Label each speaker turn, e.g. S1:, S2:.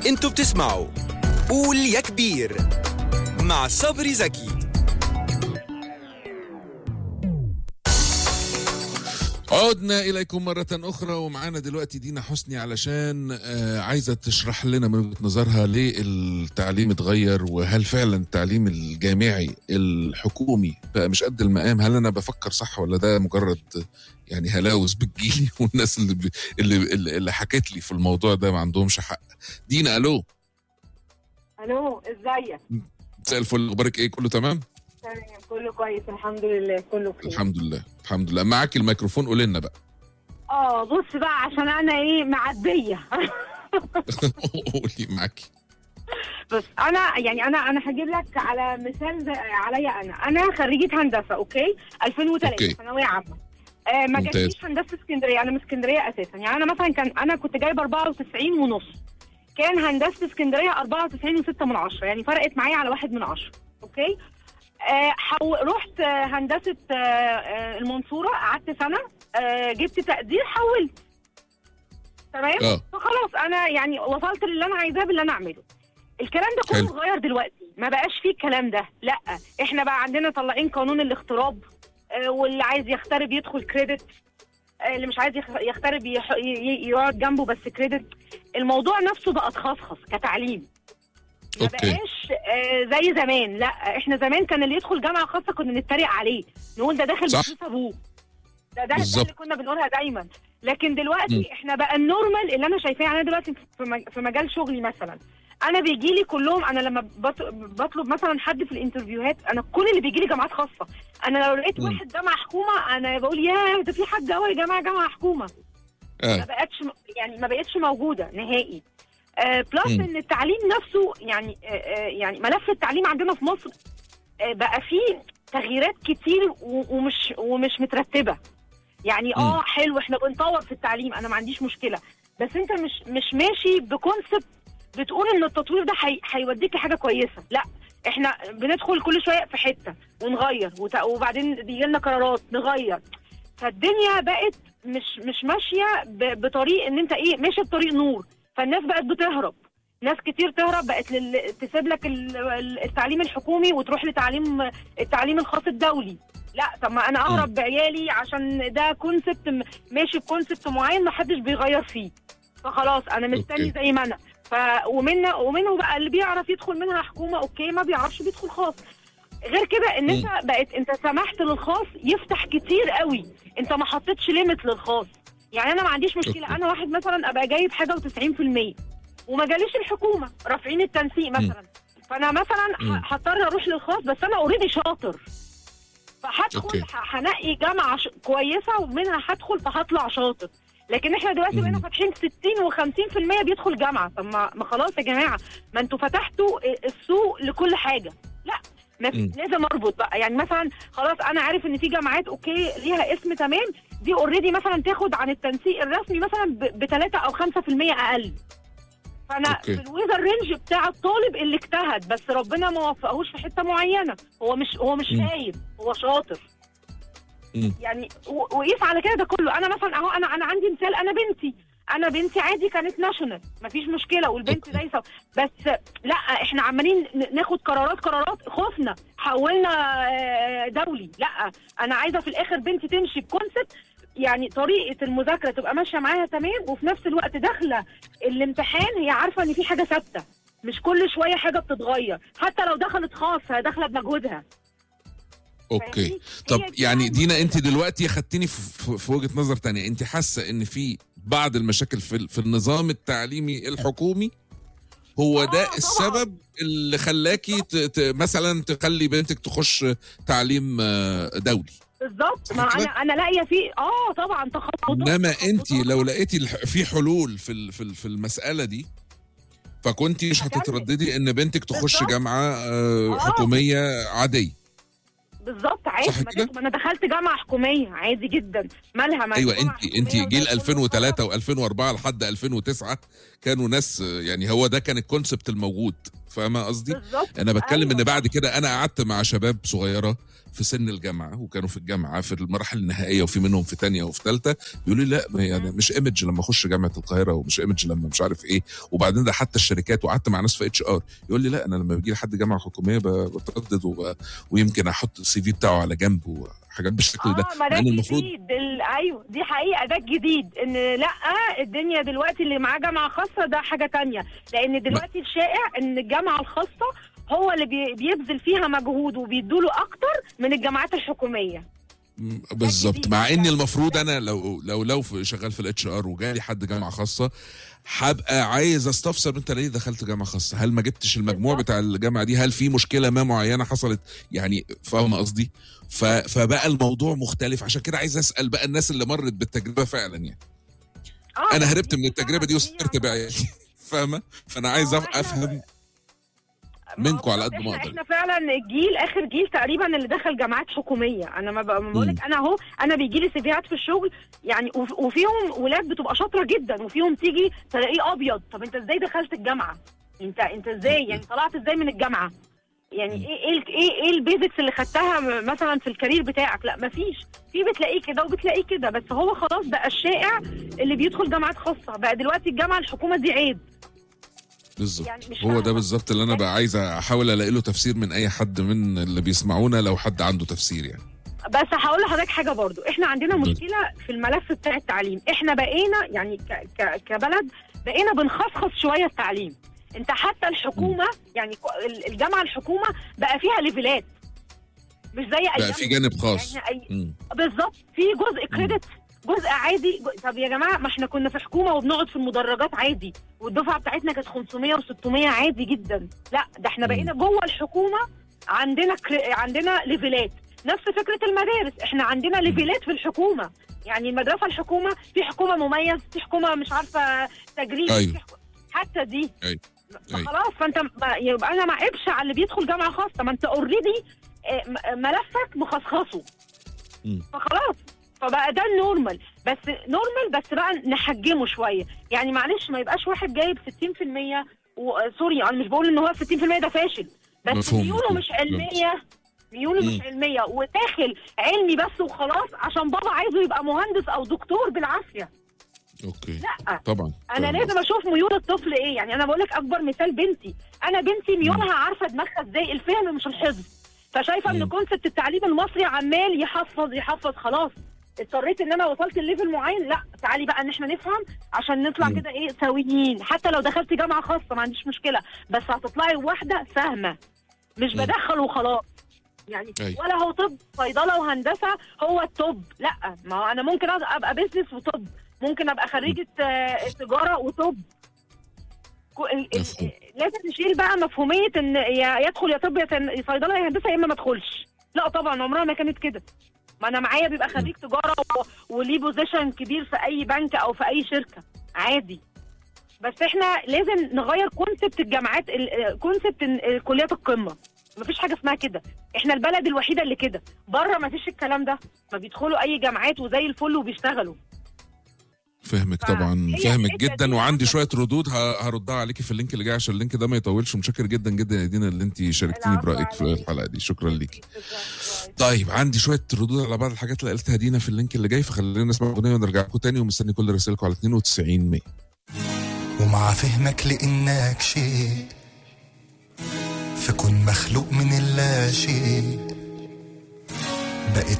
S1: انتوا بتسمعوا قول يا كبير مع صبري زكي.
S2: عدنا إليكم مرة أخرى، ومعانا دلوقتي دينا حسني علشان عايزة تشرح لنا من وجهة نظرها ليه التعليم اتغير، وهل فعلا التعليم الجامعي الحكومي بقى مش قد المقام. هل أنا بفكر صح ولا ده مجرد يعني هلاوس بتجيلي والناس اللي حكت لي في الموضوع ده ما عندهمش حق. دينا ألو.
S3: ازيك؟
S2: مساء الفل، أخبارك إيه؟ كله تمام؟
S3: تمام، كله كويس الحمد لله، كله بخير.
S2: الحمد لله. معاكي الميكروفون، قولي لنا بقى.
S3: بص بقى، عشان انا معديه.
S2: قولي معاكي.
S3: بس انا هجيب لك على مثال عليا. انا خريجه هندسه، اوكي، 2003 ثانويه عامه. ما جاتليش هندسه اسكندريه، انا من اسكندريه اساسا. يعني انا مثلا انا كنت جايبه 94 ونص، كان هندسه اسكندريه 94 و6 من 10، يعني فرقت معايا على 1 من 10. اوكي. رحت هندسة المنصورة، قعدت سنة، جبت تقدير، حولت. تمام. فخلاص انا يعني وصلت للي انا عايزاه باللي انا اعمله. الكلام ده كله اتغير دلوقتي، ما بقاش فيه الكلام ده. لا، احنا بقى عندنا طلعين قانون الاغتراب، واللي عايز يغترب يدخل كريدت، اللي مش عايز يغترب يقعد جنبه بس كريدت. الموضوع نفسه بقى اتخصخص كتعليم، ما بقاش زي زمان. لا، احنا زمان كان اللي يدخل جامعه خاصه كنا نتريق عليه، نقول ده داخل بفلوس ابوه. ده اللي كنا بنقولها دايما. لكن دلوقتي احنا بقى النورمال اللي انا شايفاه. يعني انا دلوقتي في مجال شغلي مثلا، انا بيجي لي كلهم. انا لما بطلب مثلا حد في الانترفيوهات، انا كل اللي بيجي لي جامعات خاصه. انا لو لقيت واحد جامعه حكومه انا بقول ياه ده في حد اهو يا جامعه حكومه. ما بقتش موجوده نهائي. بلس ان التعليم نفسه يعني ملف التعليم عندنا في مصر بقى فيه تغييرات كتير ومش مترتبه. يعني حلو، احنا بنطور في التعليم، انا ما عنديش مشكله، بس انت مش ماشي بكونسبت بتقول ان التطوير ده هيوديك لحاجه كويسه. لا، احنا بندخل كل شويه في حته ونغير، وبعدين بيجي لنا قرارات نغير. فالدنيا بقت مش ماشيه بطريق ان انت ماشي بطريق نور. فالناس بقت بتهرب، ناس كتير تهرب، بقت تسيب لك التعليم الحكومي وتروح التعليم الخاص الدولي. لا، طب ما انا اهرب بعيالي عشان ده كونسبت ماشي بكونسبت معين ما حدش بيغير فيه. فخلاص انا مستني زي ما انا. ومنه بقى اللي بيعرف يدخل منها حكومه، اوكي، ما بيعرفش بيدخل خاص. غير كده ان انت سمحت للخاص يفتح كتير قوي، انت ما حطيتش ليميت للخاص. يعني انا ما عنديش مشكله انا واحد مثلا ابقى جايب حاجه و90% وما جاليش الحكومه، رافعين التنسيق مثلا، فانا مثلا هضطر اروح للخاص، بس انا اوريدي شاطر، فهدخل هنقي جامعه كويسه ومنها هدخل فهطلع شاطر. لكن احنا دلوقتي بقينا فاتحين 60 و50% بيدخل جامعه. طب ما خلاص يا جماعه، ما انتوا فتحتوا السوق لكل حاجه. لا، لازم اربط بقى. يعني مثلا خلاص انا عارف ان في جامعات اوكي ليها اسم تمام، دي اوريدي مثلا تاخد عن التنسيق الرسمي مثلا ب3 أو 5% اقل. فانا في الويزر رينج بتاع الطالب اللي اجتهد، بس ربنا ما وفقهوش في حته معينه، هو مش خايب، هو شاطر. يعني وقيس على كده ده كله. انا مثلا اهو انا عندي مثال. انا بنتي عادي كانت ناشونال، مفيش مشكله، والبنت دايسه. بس لا، احنا عمالين ناخد قرارات خفنا، حولنا دولي. لا، انا عايزه في الاخر بنتي تمشي بكونسبت، يعني طريقه المذاكره تبقى ماشيه معاها تمام، وفي نفس الوقت داخله الامتحان هي عارفه ان في حاجه ثابته، مش كل شويه حاجه بتتغير. حتى لو دخلت خاص هي داخله بمجهودها.
S2: اوكي. طب يعني دينا، انت دلوقتي خدتيني في وجهة نظر تانية. انت حاسة ان في بعض المشاكل في النظام التعليمي الحكومي هو ده السبب اللي خلاكي مثلا تخلي بنتك تخش تعليم دولي؟
S3: بالظبط. ما انا لاقيه فيه طبعا تخطيط.
S2: انما انت لو لقيتي في حلول في المسألة دي، فكنتي مش هتترددي ان بنتك تخش جامعة حكومية عادية.
S3: بالظبط، عادي. ما انا دخلت جامعه حكوميه عادي جدا، مالها.
S2: ايوه، انت جيل 2003 و2004 لحد 2009 كانوا ناس، يعني هو ده كان الكونسبت الموجود، فاهمه قصدي؟ انا بتكلم ان بعد كده انا قعدت مع شباب صغيره في سن الجامعه وكانوا في الجامعه في المراحل النهائيه وفي منهم في تانية وفي ثالثه بيقولوا لي لا يعني مش ايمج لما اخش جامعه القاهره ومش ايمج لما مش عارف ايه. وبعدين ده حتى الشركات، وقعدت مع ناس في HR يقول لي لا انا لما بيجي لي حد جامعه حكوميه بتردد ويمكن احط السي في بتاعه على جنب وحاجات بالشكل ده.
S3: ما ده المفروض ايوه دي حقيقه، ده الجديد ان لا الدنيا دلوقتي اللي معاه جامعه خاصه ده حاجه تانية، لان دلوقتي الشائع ان الجامعه الخاصه هو اللي بيبذل فيها مجهود وبيدوله اكتر من الجامعات الحكوميه.
S2: بالظبط، مع اني المفروض انا لو شغال في الHR وجالي حد جامعه خاصه هبقى عايز استفسر انت ليه دخلت جامعه خاصه؟ هل ما جبتش المجموع بتاع الجامعه دي؟ هل في مشكله ما معينه حصلت؟ يعني فاهم قصدي؟ فبقى الموضوع مختلف. عشان كده عايز اسال بقى الناس اللي مرت بالتجربه فعلا يعني. انا هربت من التجربه دي وصرت بقى فاهمه؟ فانا عايز افهم منكم على قد ما اقدر.
S3: احنا فعلا الجيل اخر جيل تقريبا اللي دخل جامعات حكوميه. انا ما بقولك انا اهو انا بيجي لي سيفيهات في الشغل يعني وفيهم ولاد بتبقى شاطره جدا وفيهم تيجي تلاقيه ابيض. طب انت ازاي دخلت الجامعه؟ انت ازاي يعني طلعت ازاي من الجامعه؟ يعني ايه البيزكس اللي خدتها مثلا في الكارير بتاعك؟ لا مفيش. في بتلاقيه كده وبتلاقيه كده، بس هو خلاص بقى الشائع اللي بيدخل جامعات خاصه بقى دلوقتي الجامعه الحكومه دي عيب.
S2: بالظبط يعني هو ده بالظبط اللي انا بقى عايز احاول الاقي له تفسير من اي حد من اللي بيسمعونا لو حد عنده تفسير يعني.
S3: بس هقول لحضرتك حاجه برضو، احنا عندنا مشكله في الملف بتاع التعليم. احنا بقينا يعني كبلد بقينا بنخصخص شويه التعليم. انت حتى الحكومه يعني الجامعه الحكومه بقى فيها ليفلات مش زي ايام
S2: بقى في جانب خاص
S3: يعني بالظبط، في جزء كريدت جزء عادي. طب يا جماعه ما احنا كنا في حكومه وبنقعد في المدرجات عادي والدفعه بتاعتنا كانت 500 و600 عادي جدا. لا ده احنا بقينا جوه الحكومه عندنا ليفلات. نفس فكره المدارس، احنا عندنا ليفلات في الحكومه. يعني المدرسه الحكومه في حكومه مميز، في حكومه مش عارفه تجريبي.
S2: أيوة.
S3: حتى دي
S2: أيوة.
S3: فانت يبقى انا ما عيبش على اللي بيدخل جامعه خاصه، ما انت اوريدي ملفك مخصصه فخلاص. فبقى ده النورمال، بس بقى نحجمه شويه. يعني معلش ما يبقاش واحد جايب 60% سوري انا مش بقول ان هو 60% ده فاشل، بس ميوله مش علميه، مش علميه وداخل علمي بس وخلاص عشان بابا عايزه يبقى مهندس او دكتور بالعافيه.
S2: اوكي
S3: لا
S2: طبعا
S3: انا لازم اشوف ميول الطفل ايه. يعني انا بقول لك اكبر مثال بنتي، انا بنتي ميولها عارفه دماغها ازاي، الفهم مش الحفظ. فشايفه ان كونسبت التعليم المصري عمال يحفظ خلاص. اضطريت ان انا وصلت الليفل معين، لا تعالي بقى ان احنا نفهم عشان نطلع كده ايه سويين. حتى لو دخلتي جامعه خاصه ما عنديش مشكله، بس هتطلعي واحده فاهمه مش بدخل وخلاص يعني. ولا هو طب صيدله وهندسه هو الطب، لا ما هو انا ممكن ابقى بيزنس وطب، ممكن ابقى خريجه تجاره وطب. لازم نشيل بقى مفهوميه ان يدخل يا طب يا صيدله يا هندسه يا اما ما ادخلش. لا طبعا عمرها ما كانت كده. ما انا معايا بيبقى خريج تجاره وليه بوزيشن كبير في اي بنك او في اي شركه عادي. بس احنا لازم نغير كونسبت الجامعات، كونسبت كليات القمه. مفيش حاجه اسمها كده، احنا البلد الوحيده اللي كده. بره مفيش الكلام ده، ما بيدخلوا اي جامعات وزي الفل وبيشتغلوا.
S2: فهمك طبعا، فهمك جدا. وعندي شويه ردود هردها عليكي في اللينك اللي جاي عشان اللينك ده ما يطولش. متشكر جدا جدا يا دينا اللي انت شاركتيني برايك في الحلقه دي، شكرا ليكي. طيب عندي شويه ردود على بعض الحاجات اللي قالتها دينا في اللينك اللي جاي، فخلينا نسمع اغنيه ونرجع لكم تاني. ومستني كل رسائلكم على 92 100.
S4: ومع فهمك لانك شيء في كون مخلوق من اللا شيء، بقت